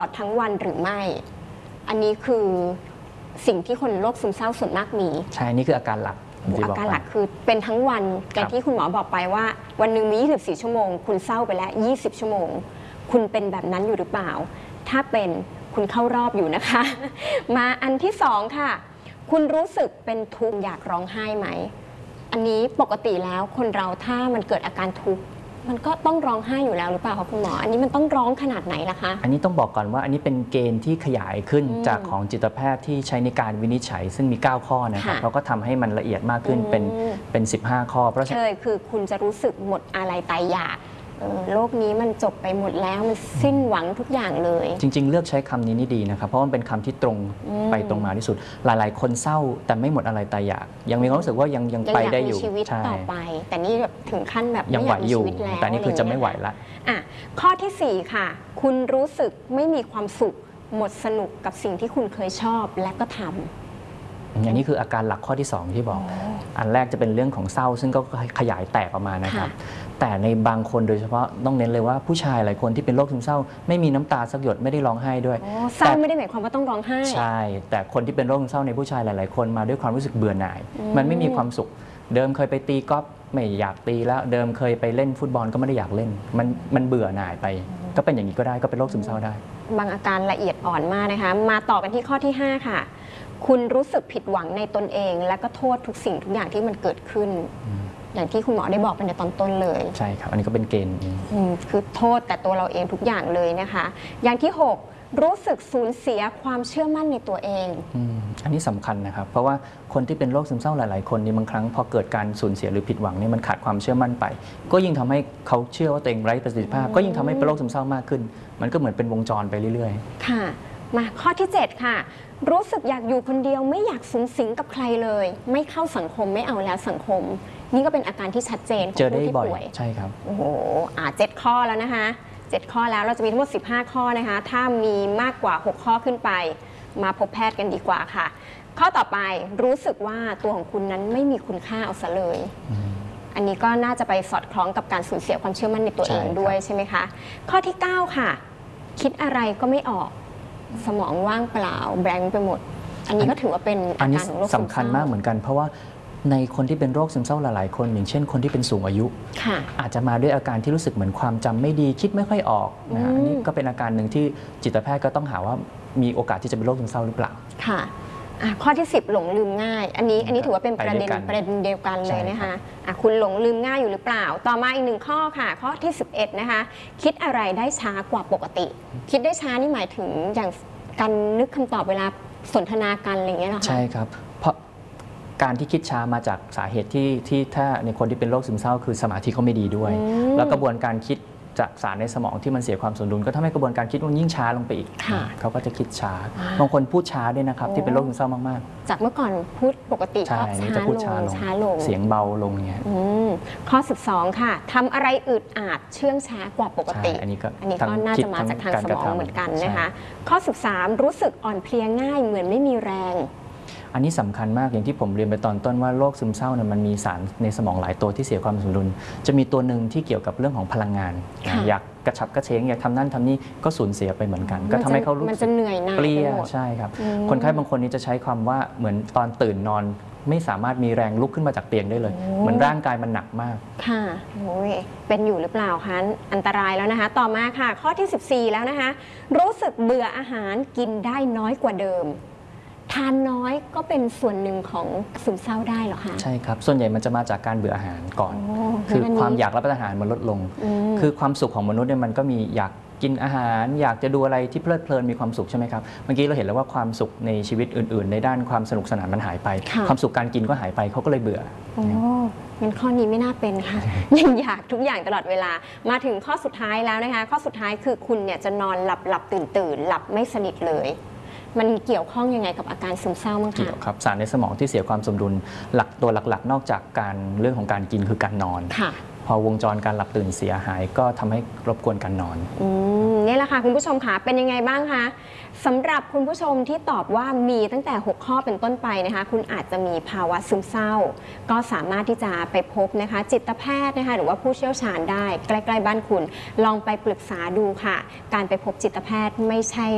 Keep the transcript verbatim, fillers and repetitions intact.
ตลอดทั้งวันหรือไม่ อันนี้คือสิ่งที่คนโรคซึมเศร้าส่วนมากมีใช่นี่คืออาการหลักอาการหลักคือเป็นทั้งวันอย่างที่คุณหมอบอกไปว่าวันหนึ่งมียี่สิบสี่ชั่วโมงคุณเศร้าไปแล้วยี่สิบชั่วโมงคุณเป็นแบบนั้นอยู่หรือเปล่าถ้าเป็นคุณเข้ารอบอยู่นะคะมาอันที่สองค่ะคุณรู้สึกเป็นทุกข์อยากร้องไห้ไหมอันนี้ปกติแล้วคนเราถ้ามันเกิดอาการทุกข์มันก็ต้องร้องไห้อยู่แล้วหรือเปล่าคะคุณหมออันนี้มันต้องร้องขนาดไหนล่ะคะอันนี้ต้องบอกก่อนว่าอันนี้เป็นเกณฑ์ที่ขยายขึ้นจากของจิตแพทย์ที่ใช้ในการวินิจฉัยซึ่งมีเก้าข้อนะครับเขาก็ทำให้มันละเอียดมากขึ้นเป็นเป็นสิบห้าข้อเพราะฉะนั้นคือคุณจะรู้สึกหมดอะไรตายอยากโลกนี้มันจบไปหมดแล้วมันสิ้นหวังทุกอย่างเลยจริงๆเลือกใช้คำนี้นี่ดีนะครับเพราะมันเป็นคำที่ตรงไปตรงมาที่สุดหลายๆคนเศร้าแต่ไม่หมดอะไรตายอยากยังมีความรู้สึกว่ายังยังไปได้อยู่ชีวิตต่อไปแต่นี่แบบถึงขั้นแบบยังไหวอยู่แต่นี่คือจะไม่ไหวละอ่ะข้อที่สี่ค่ะคุณรู้สึกไม่มีความสุขหมดสนุกกับสิ่งที่คุณเคยชอบและก็ทำอันนี้คืออาการหลักข้อที่สองที่บอกอันแรกจะเป็นเรื่องของเศร้าซึ่งก็ขยายแตกออกมานะครับแต่ในบางคนโดยเฉพาะต้องเน้นเลยว่าผู้ชายหลายคนที่เป็นโรคซึมเศร้าไม่มีน้ำตาสักหยดไม่ได้ร้องไห้ด้วยเศร้าไม่ได้หมายความว่าต้องร้องไห้ใช่แต่คนที่เป็นโรคซึมเศร้าในผู้ชายหลายๆคนมาด้วยความรู้สึกเบื่อหน่ายมันไม่มีความสุขเดิมเคยไปตีกอล์ฟไม่อยากตีแล้วเดิมเคยไปเล่นฟุตบอลก็ไม่ได้อยากเล่นมันมันเบื่อหน่ายไปก็เป็นอย่างนี้ก็ได้ก็เป็นโรคซึมเศร้าได้บางอาการละเอียดอ่อนมากนะคะมาต่อกันที่ข้อที่ห้าค่ะคุณรู้สึกผิดหวังในตนเองและก็โทษทุกสิ่งทุกอย่างที่มันเกิดขึ้นอย่างที่คุณหมอได้บอกไปในตอนต้นเลยใช่ครับอันนี้ก็เป็นเกณฑ์คือโทษแต่ตัวเราเองทุกอย่างเลยนะคะอย่างที่หกรู้สึกสูญเสียความเชื่อมั่นในตัวเองอันนี้สำคัญนะครับเพราะว่าคนที่เป็นโรคซึมเศร้าหลายๆคนนี่บางครั้งพอเกิดการสูญเสียหรือผิดหวังนี่มันขาดความเชื่อมั่นไปก็ยิ่งทำให้เขาเชื่อว่าตัวเองไร้ประสิทธิภาพก็ยิ่งทำให้เป็นโรคซึมเศร้ามากขึ้นมันก็เหมือนเป็นวงจรไปเรื่อยๆค่ะมาข้อที่เจ็ดค่ะรู้สึกอยากอยู่คนเดียวไม่อยากสุงสิงกับใครเลยไม่เข้าสังคมไม่เอาแล้วสังคมนี่ก็เป็นอาการที่ชัดเจนของผู้ที่ป่วยใช่ครับโอ้โหอ่าเจ็ดข้อแล้วนะคะเจ็ดข้อแล้วเราจะมีทั้งหมดสิบห้าข้อนะคะถ้ามีมากกว่าหกข้อขึ้นไปมาพบแพทย์กันดีกว่าค่ะข้อต่อไปรู้สึกว่าตัวของคุณนั้นไม่มีคุณค่าเอาซะเลยอันนี้ก็น่าจะไปสอดคล้องกับการสูญเสียความเชื่อมั่นในตัวเองด้วยใช่ไหมคะข้อที่เก้าค่ะคิดอะไรก็ไม่ออกสมองว่างเปล่าแบงค์ไปหมดอันนี้ก็ถือว่าเป็นอาการของโรคซึมเศร้าสำคัญมากเหมือนกันเพราะว่าในคนที่เป็นโรคซึมเศร้าหลายๆคนอย่างเช่นคนที่เป็นสูงอายุอาจจะมาด้วยอาการที่รู้สึกเหมือนความจำไม่ดีคิดไม่ค่อยออกนะอันนี้ก็เป็นอาการหนึ่งที่จิตแพทย์ก็ต้องหาว่ามีโอกาสที่จะเป็นโรคซึมเศร้าหรือเปล่าค่ะข้อที่สิบหลงลืมง่ายอันนี้อันนี้ถือว่าเป็นประเด็นประเด็นเดียวกันเลยนะคะคุณหลงลืมง่ายอยู่หรือเปล่าต่อมาอีกหนึ่งข้อค่ะข้อที่สิบเอ็ดนะคะคิดอะไรได้ช้ากว่าปกติคิดได้ช้านี่หมายถึงอย่างการนึกคำตอบเวลาสนทนากันอะไรอย่างเงี้ยหรอคะใช่ครับเพราะการที่คิดช้ามาจากสาเหตุที่ที่ถ้าในคนที่เป็นโรคซึมเศร้าคือสมาธิเขาไม่ดีด้วยแล้วกระบวนการคิดจากสารในสมองที่มันเสียความสมดุลก็ทำให้กระบวนการคิดมันยิ่งช้าลงไปอีกเขาก็จะคิดช้าบางคนพูดช้าด้วยนะครับที่เป็นโรคซึมเศร้ามากๆจากเมื่อก่อนพูดปกติก็ช้าลงช้าลงเสียงเบาลงเงี้ยข้อสิบสองค่ะทำอะไรอึดอัดเชื่องช้ากว่าปกติอันนี้ก็อันนี้ก็น่าจะมาจากทางสมองเหมือนกันนะคะข้อสิบสามรู้สึกอ่อนเพลียง่ายเหมือนไม่มีแรงอันนี้สำคัญมากอย่างที่ผมเรียนไปตอนต้นว่าโรคซึมเศร้าเนี่ยมันมีสารในสมองหลายตัวที่เสียความสมดุลจะมีตัวหนึ่งที่เกี่ยวกับเรื่องของพลังงานอยากกระฉับกระเฉงอยากทำนั่นทำนี่ก็สูญเสียไปเหมือนกันก็ทำให้เขารู้สึกเปรี้ยใช่ครับคนไข้บางคนนี้จะใช้ความว่าเหมือนตอนตื่นนอนไม่สามารถมีแรงลุกขึ้นมาจากเตียงได้เลยเหมือนร่างกายมันหนักมากค่ะโอ้ยเป็นอยู่หรือเปล่าคะอันตรายแล้วนะคะต่อมาค่ะข้อที่สิบสี่แล้วนะคะรู้สึกเบื่ออาหารกินได้น้อยกว่าเดิมทานน้อยก็เป็นส่วนหนึ่งของซึมเศร้าได้หรอคะใช่ครับส่วนใหญ่มันจะมาจากการเบื่ออาหารก่อนคือความอยากรับประทานอาหารมันลดลงคือความสุขของมนุษย์เนี่ยมันก็มีอยากกินอาหารอยากจะดูอะไรที่เพลิดเพลินมีความสุขใช่ไหมครับเมื่อกี้เราเห็นแล้วว่าความสุขในชีวิตอื่นๆในด้านความสนุกสนานมันหายไปความสุขการกินก็หายไปเขาก็เลยเบื่อโอ้งั้นข้อนี้ไม่น่าเป็นค่ะยังอยากทุกอย่างตลอดเวลามาถึงข้อสุดท้ายแล้วนะคะข้อสุดท้ายคือคุณเนี่ยจะนอนหลับหลับตื่นตื่นหลับไม่สนิทเลยมันเกี่ยวข้องยังไงกับอาการซึมเศร้ามั้งคะเกี่ยวครับสารในสมองที่เสียความสมดุลหลักตัวหลักๆนอกจากการเรื่องของการกินคือการนอนพอวงจรการหลับตื่นเสียหายก็ทำให้รบกวนการนอนอืมนี่แหละค่ะคุณผู้ชมค่ะเป็นยังไงบ้างคะสำหรับคุณผู้ชมที่ตอบว่ามีตั้งแต่หกข้อเป็นต้นไปนะคะคุณอาจจะมีภาวะซึมเศร้าก็สามารถที่จะไปพบนะคะจิตแพทย์นะคะหรือว่าผู้เชี่ยวชาญได้ใกล้ๆบ้านคุณลองไปปรึกษาดูค่ะการไปพบจิตแพทย์ไม่ใช่